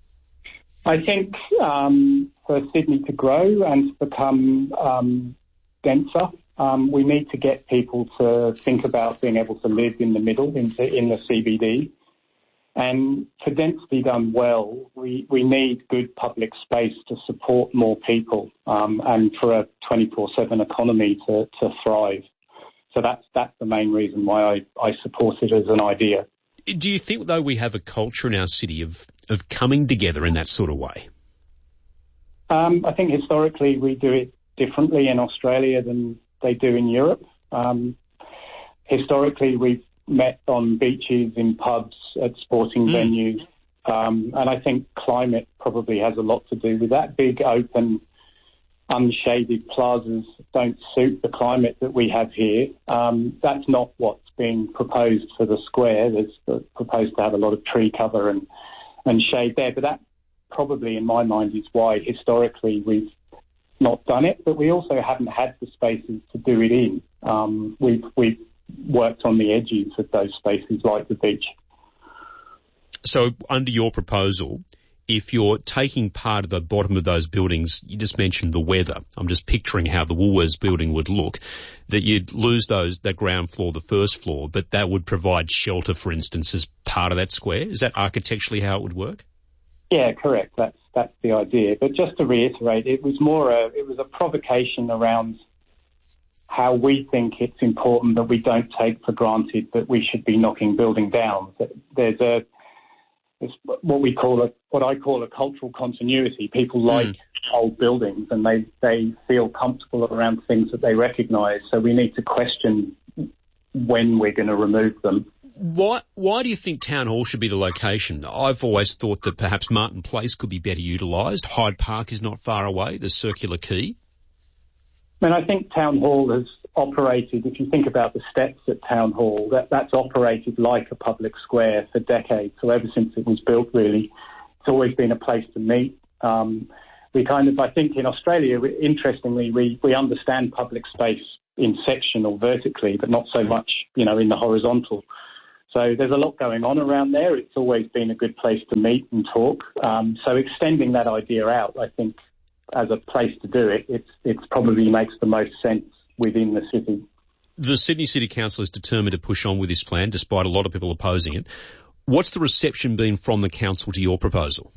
I think um, for Sydney to grow and to become um, denser, um, we need to get people to think about being able to live in the middle, in, in the C B D. And for density done well, we, we need good public space to support more people um, and for a twenty-four seven economy to, to thrive. So that's that's the main reason why I, I support it as an idea.
Do you think, though, we have a culture in our city of, of coming together in that sort of way?
Um, I think historically we do it differently in Australia than they do in Europe. Um, historically, we've met on beaches, in pubs, at sporting mm. venues. Um, and I think climate probably has a lot to do with that. Big, open, unshaded plazas don't suit the climate that we have here. Um, that's not what's being proposed for the square. There's uh, proposed to have a lot of tree cover and, and shade there. But that probably, in my mind, is why historically we've not done it. But we also haven't had the spaces to do it in. Um, we've, we've worked on the edges of those spaces like the beach.
So under your proposal, if you're taking part of the bottom of those buildings, you just mentioned the weather. I'm just picturing how the Woolworths building would look, that you'd lose those, that ground floor, the first floor, but that would provide shelter, for instance, as part of that square. Is that architecturally how it would work?
Yeah, correct. That's that's the idea. But just to reiterate, it was more a it was a provocation around how we think it's important that we don't take for granted that we should be knocking building down. That there's a it's what we call a, what I call a cultural continuity. People like mm. old buildings and they, they feel comfortable around things that they recognise. So we need to question when we're going to remove them.
Why, why do you think Town Hall should be the location? I've always thought that perhaps Martin Place could be better utilised. Hyde Park is not far away, the Circular Quay.
I mean, I think Town Hall has operated, if you think about the steps at Town Hall, that, that's operated like a public square for decades. So ever since it was built, really, it's always been a place to meet. Um, we kind of, I think in Australia, we, interestingly, we, we understand public space in section or vertically, but not so much, you know, in the horizontal. So there's a lot going on around there. It's always been a good place to meet and talk. Um, so extending that idea out, I think, as a place to do it, it's it's probably makes the most sense within the city.
The Sydney City Council is determined to push on with this plan, despite a lot of people opposing it. What's the reception been from the council to your proposal?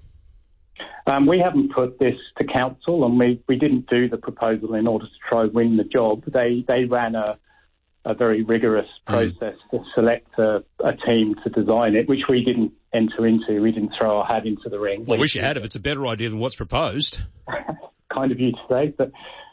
Um, we haven't put this to council, and we, we didn't do the proposal in order to try and win the job. They they ran a a very rigorous process mm. to select a, a team to design it, which we didn't enter into. We didn't throw our hat into the ring.
Well, I wish you had. If it's a better idea than what's proposed.
Kind of you to say, but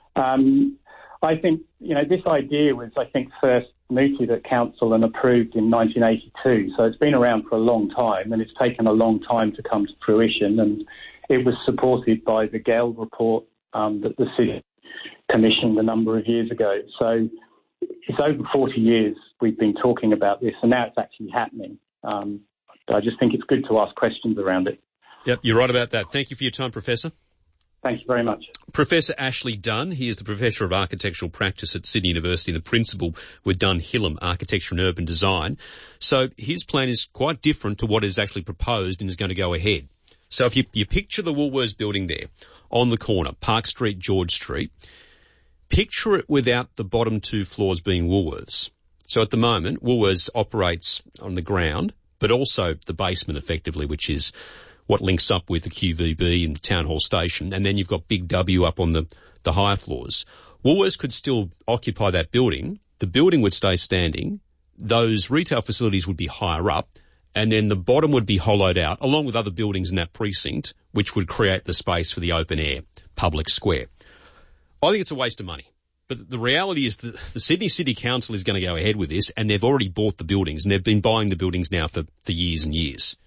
um, I think, you know, this idea was, I think, first mooted at council and approved in nineteen eighty-two. So it's been around for a long time, and it's taken a long time to come to fruition. And it was supported by the Gale report um, that the city commissioned a number of years ago. So it's over forty years we've been talking about this, and now it's actually happening. Um, I just think it's good to ask questions around it.
Yep, you're right about that. Thank you for your time, Professor.
Thank you very much.
Professor Ashley Dunn, he is the Professor of Architectural Practice at Sydney University and the Principal with Dunn Hillam Architecture and Urban Design. So his plan is quite different to what is actually proposed and is going to go ahead. So if you, you picture the Woolworths building there on the corner, Park Street, George Street, picture it without the bottom two floors being Woolworths. So at the moment, Woolworths operates on the ground, but also the basement effectively, which is what links up with the Q V B and Town Hall Station. And then you've got Big W up on the, the higher floors. Woolworths could still occupy that building. The building would stay standing. Those retail facilities would be higher up. And then the bottom would be hollowed out, along with other buildings in that precinct, which would create the space for the open air public square. I think it's a waste of money. But the reality is that the Sydney City Council is going to go ahead with this, and they've already bought the buildings, and they've been buying the buildings now for, for years and years.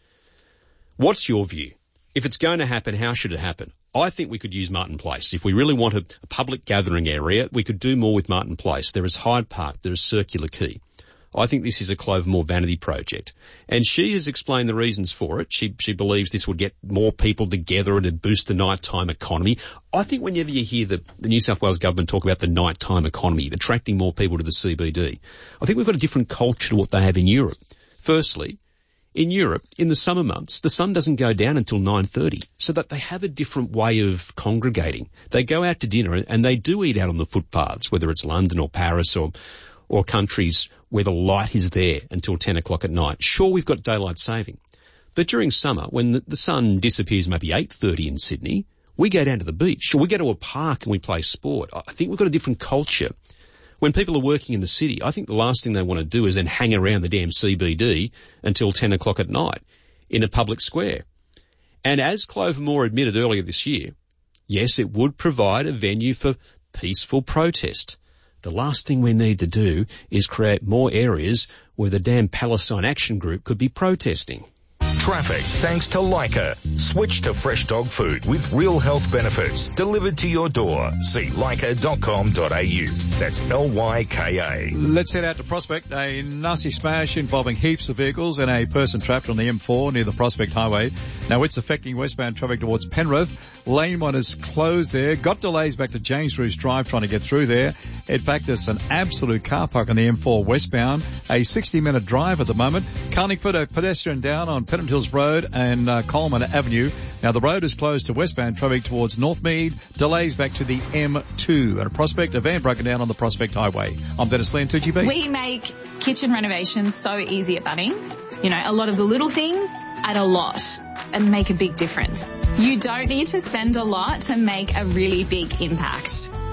What's your view? If it's going to happen, how should it happen? I think we could use Martin Place. If we really want a, a public gathering area, we could do more with Martin Place. There is Hyde Park. There is Circular Quay. I think this is a Clover Moore vanity project. And she has explained the reasons for it. She she believes this would get more people together and it'd boost the nighttime economy. I think whenever you hear the, the New South Wales government talk about the nighttime economy, attracting more people to the C B D, I think we've got a different culture to what they have in Europe. Firstly, in Europe, in the summer months, the sun doesn't go down until nine thirty, so that they have a different way of congregating. They go out to dinner and they do eat out on the footpaths, whether it's London or Paris or or countries where the light is there until ten o'clock at night. Sure, we've got daylight saving. But during summer, when the, the sun disappears maybe eight thirty in Sydney, we go down to the beach or we go to a park and we play sport. I think we've got a different culture. When people are working in the city, I think the last thing they want to do is then hang around the damn C B D until ten o'clock at night in a public square. And as Clover Moore admitted earlier this year, yes, it would provide a venue for peaceful protest. The last thing we need to do is create more areas where the damn Palestine Action Group could be protesting.
Traffic thanks to Lyca. Switch to fresh dog food with real health benefits delivered to your door. See lyca dot com dot a u. That's L Y K A.
Let's head out to Prospect. A nasty smash involving heaps of vehicles and a person trapped on the M four near the Prospect Highway. Now it's affecting westbound traffic towards Penrith. Lane one is closed there. Got delays back to James Roos Drive trying to get through there. In fact, there's an absolute car park on the M four westbound. A sixty minute drive at the moment. Carlingford, a pedestrian down on Pennant Hills Road and uh, Coleman Avenue. Now the road is closed to westbound traffic towards Northmead. Delays back to the M two. And a Prospect, a van broken down on the Prospect Highway. I'm Dennis Lee, two G B.
We make kitchen renovations so easy at Bunnings. You know, a lot of the little things add a lot and make a big difference. You don't need to spend a lot to make a really big impact.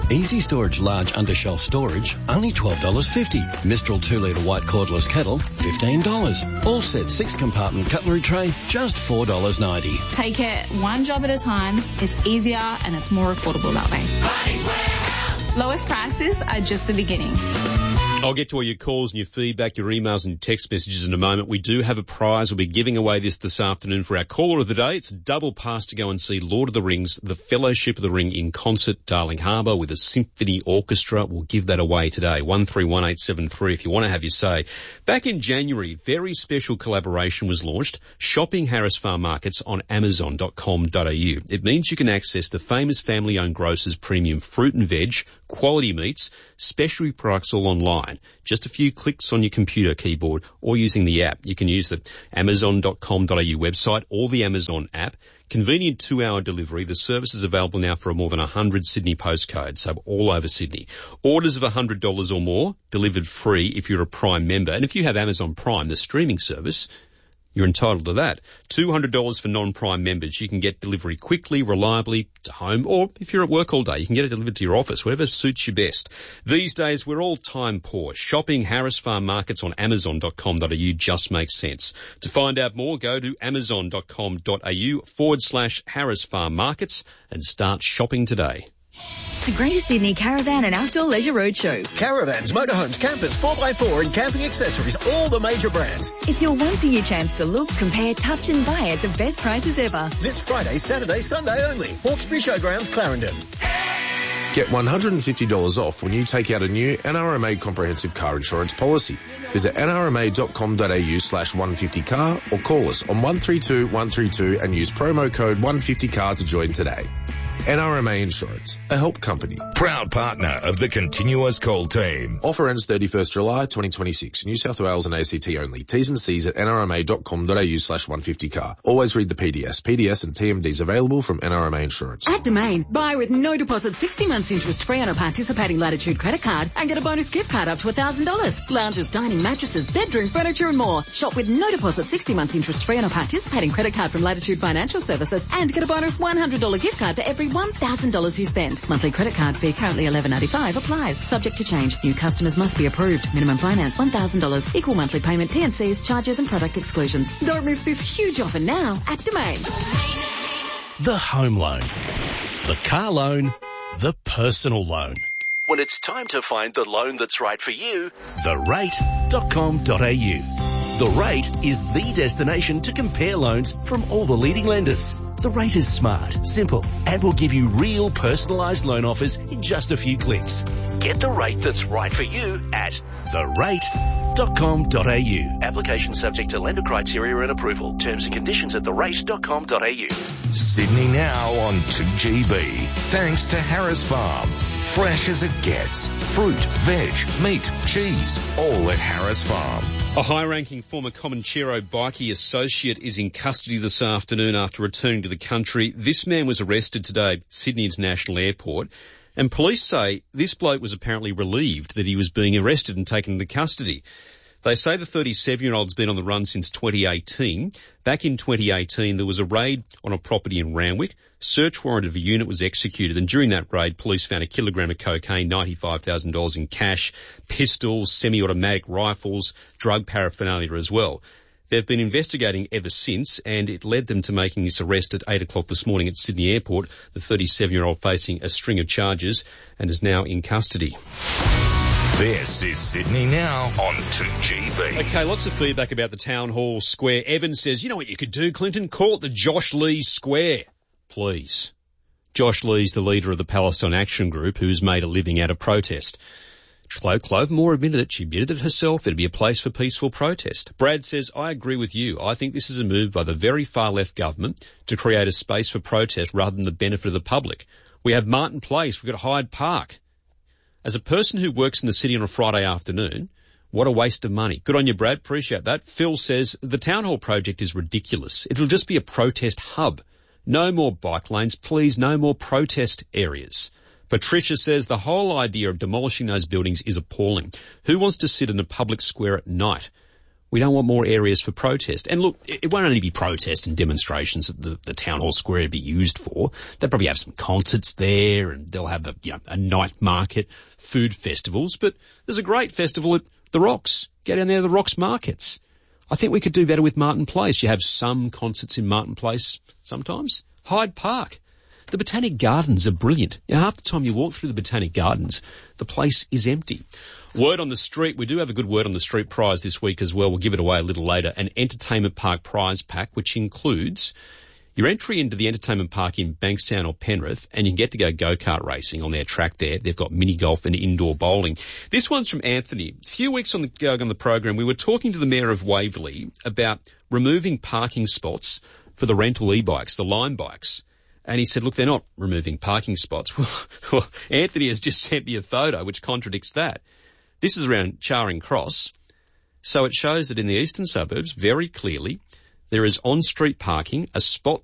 Easy Storage Large Undershelf Storage, only twelve dollars fifty. Mistral two litre white cordless kettle, fifteen dollars. All set six compartment cutlery tray, just four dollars ninety.
Take it one job at a time. It's easier and it's more affordable that way.
Bunnings Warehouse.
Lowest prices are just the beginning.
I'll get to all your calls and your feedback, your emails and text messages in a moment. We do have a prize. We'll be giving away this this afternoon for our caller of the day. It's a double pass to go and see Lord of the Rings, The Fellowship of the Ring in concert, Darling Harbour with a symphony orchestra. We'll give that away today. one three one eight seven three if you want to have your say. Back in January, very special collaboration was launched, shopping Harris Farm Markets on amazon dot com dot a u. It means you can access the famous family-owned grocers' premium fruit and veg, quality meats, specialty products all online. Just a few clicks on your computer keyboard or using the app. You can use the amazon dot com dot a u website or the Amazon app. Convenient two-hour delivery. The service is available now for more than one hundred Sydney postcodes, so all over Sydney. Orders of one hundred dollars or more, delivered free if you're a Prime member. And if you have Amazon Prime, the streaming service, you're entitled to that. two hundred dollars for non-Prime members. You can get delivery quickly, reliably to home, or if you're at work all day, you can get it delivered to your office, whatever suits you best. These days, we're all time poor. Shopping Harris Farm Markets on amazon dot com dot a u just makes sense. To find out more, go to amazon dot com dot a u forward slash Harris Farm Markets and start shopping today.
The Greater Sydney Caravan and Outdoor Leisure Roadshow.
Caravans, motorhomes, campers, four by four and camping accessories, all the major brands.
It's your once-a-year chance to look, compare, touch and buy at the best prices ever.
This Friday, Saturday, Sunday only. Hawkesbury Showgrounds, Clarendon.
Get one hundred fifty dollars off when you take out a new N R M A comprehensive car insurance policy. Visit n r m a dot com dot a u slash one fifty car or call us on one three two one three two and use promo code one fifty car to join today. N R M A Insurance, a help company.
Proud partner of the Continuous Call team.
Offer ends thirty-first July twenty twenty-six. New South Wales and A C T only. T's and C's at n r m a dot com dot a u slash one fifty car. Always read the P D S. P D S and T M Ds available from N R M A Insurance.
At Domain, buy with no deposit, sixty months interest free on a participating Latitude credit card and get a bonus gift card up to one thousand dollars. Lounges, dining, mattresses, bedroom furniture and more. Shop with no deposit, sixty months interest free on a participating credit card from Latitude Financial Services and get a bonus one hundred dollars gift card to every one thousand dollars you spend. Monthly credit card fee currently eleven ninety-five applies. Subject to change. New customers must be approved. Minimum finance one thousand dollars. Equal monthly payment. T and C's, charges and product exclusions. Don't miss this huge offer now at Domain.
The home loan. The car loan. The personal loan. When it's time to find the loan that's right for you, the rate dot com dot a u. The Rate is the destination to compare loans from all the leading lenders. The Rate is smart, simple, and will give you real personalised loan offers in just a few clicks. Get the rate that's right for you at the rate dot com dot a u. Application subject to lender criteria and approval. Terms and conditions at the rate dot com dot a u.
Sydney now on two G B. Thanks to Harris Farm. Fresh as it gets. Fruit, veg, meat, cheese, all at Harris Farm.
A high-ranking former Comanchero bikie associate is in custody this afternoon after returning to the country. This man was arrested today at Sydney International Airport, and police say this bloke was apparently relieved that he was being arrested and taken into custody. They say the thirty-seven-year-old's been on the run since twenty eighteen. Back in twenty eighteen, there was a raid on a property in Randwick. Search warrant of a unit was executed, and during that raid, police found a kilogram of cocaine, ninety-five thousand dollars in cash, pistols, semi-automatic rifles, drug paraphernalia as well. They've been investigating ever since, and it led them to making this arrest at eight o'clock this morning at Sydney Airport. The thirty-seven-year-old facing a string of charges and is now in custody.
This is Sydney Now on two G B.
Okay, lots of feedback about the Town Hall Square. Evan says, you know what you could do, Clinton? Call it the Josh Lee Square. Please. Josh Lee's the leader of the Palestine Action Group, who's made a living out of protest. Clo- Clove Moore admitted it. She admitted it herself. It'd be a place for peaceful protest. Brad says, I agree with you. I think this is a move by the very far left government to create a space for protest rather than the benefit of the public. We have Martin Place. We've got Hyde Park. As a person who works in the city on a Friday afternoon, what a waste of money. Good on you, Brad. Appreciate that. Phil says, the Town Hall project is ridiculous. It'll just be a protest hub. No more bike lanes, please. No more protest areas. Patricia says, the whole idea of demolishing those buildings is appalling. Who wants to sit in a public square at night? We don't want more areas for protest. And look, it won't only be protest and demonstrations that the, the town hall square will be used for. They'll probably have some concerts there, and they'll have a, you know, a night market, food festivals. But there's a great festival at the Rocks. Go down there to the Rocks markets. I think we could do better with Martin Place. You have some concerts in Martin Place sometimes. Hyde Park. The Botanic Gardens are brilliant. You know, half the time you walk through the Botanic Gardens, the place is empty. Word on the street. We do have a good word on the street prize this week as well. We'll give it away a little later. An entertainment park prize pack, which includes your entry into the entertainment park in Bankstown or Penrith, and you can get to go go-kart racing on their track there. They've got mini golf and indoor bowling. This one's from Anthony. A few weeks on the, on the program, we were talking to the Mayor of Waverley about removing parking spots for the rental e-bikes, the Lime bikes. And he said, look, they're not removing parking spots. Well, well, Anthony has just sent me a photo which contradicts that. This is around Charing Cross. So it shows that in the eastern suburbs, very clearly, there is on-street parking, a spot